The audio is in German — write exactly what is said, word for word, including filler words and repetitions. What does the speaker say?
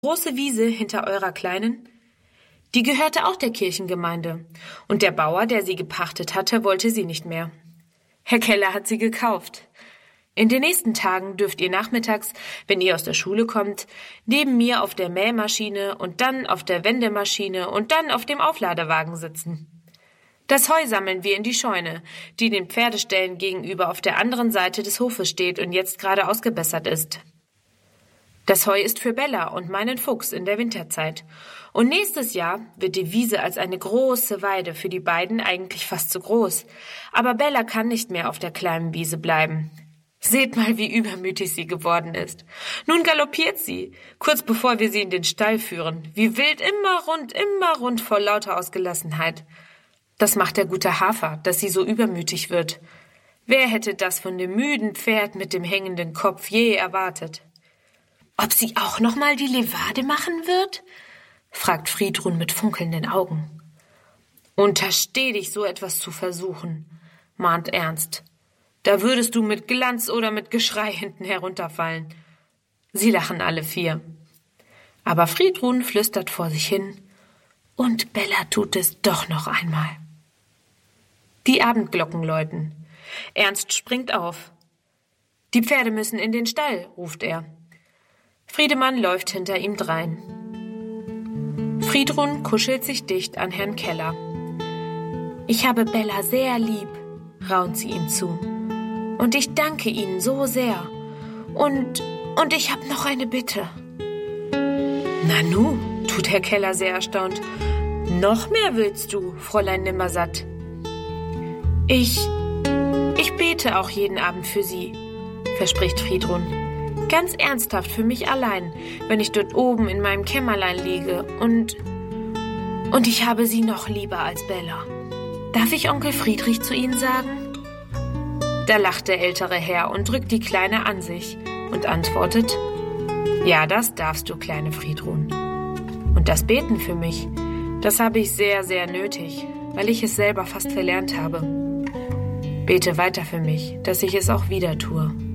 große Wiese hinter eurer kleinen? Die gehörte auch der Kirchengemeinde, und der Bauer, der sie gepachtet hatte, wollte sie nicht mehr. Herr Keller hat sie gekauft. In den nächsten Tagen dürft ihr nachmittags, wenn ihr aus der Schule kommt, neben mir auf der Mähmaschine und dann auf der Wendemaschine und dann auf dem Aufladewagen sitzen. Das Heu sammeln wir in die Scheune, die den Pferdeställen gegenüber auf der anderen Seite des Hofes steht und jetzt gerade ausgebessert ist. Das Heu ist für Bella und meinen Fuchs in der Winterzeit. Und nächstes Jahr wird die Wiese als eine große Weide für die beiden eigentlich fast zu groß. Aber Bella kann nicht mehr auf der kleinen Wiese bleiben. Seht mal, wie übermütig sie geworden ist. Nun galoppiert sie, kurz bevor wir sie in den Stall führen. Wie wild, immer rund, immer rund vor lauter Ausgelassenheit. Das macht der gute Hafer, dass sie so übermütig wird. Wer hätte das von dem müden Pferd mit dem hängenden Kopf je erwartet? Ob sie auch noch mal die Levade machen wird? Fragt Friedrun mit funkelnden Augen. Untersteh dich, so etwas zu versuchen, mahnt Ernst. Da würdest du mit Glanz oder mit Geschrei hinten herunterfallen. Sie lachen alle vier. Aber Friedrun flüstert vor sich hin, und Bella tut es doch noch einmal. Die Abendglocken läuten. Ernst springt auf. Die Pferde müssen in den Stall, ruft er. Friedemann läuft hinter ihm drein. Friedrun kuschelt sich dicht an Herrn Keller. Ich habe Bella sehr lieb, raunt sie ihm zu. Und ich danke Ihnen so sehr. Und, und ich habe noch eine Bitte. Nanu, tut Herr Keller sehr erstaunt. Noch mehr willst du, Fräulein Nimmersatt? Ich, ich bete auch jeden Abend für Sie, verspricht Friedrun. Ganz ernsthaft für mich allein, wenn ich dort oben in meinem Kämmerlein liege. Und, und ich habe Sie noch lieber als Bella. Darf ich Onkel Friedrich zu Ihnen sagen? Da lacht der ältere Herr und drückt die Kleine an sich und antwortet, ja, das darfst du, kleine Friedrun. Und das Beten für mich, das habe ich sehr, sehr nötig, weil ich es selber fast verlernt habe. Bete weiter für mich, dass ich es auch wieder tue.